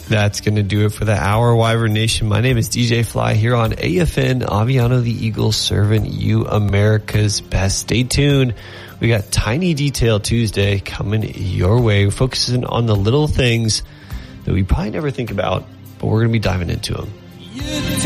That's going to do it for the hour, Wyvern Nation. My name is DJ Fly here on AFN, Aviano the Eagle, serving you America's best. Stay tuned. We got Tiny Detail Tuesday coming your way. We're focusing on the little things that we probably never think about, but we're going to be diving into them.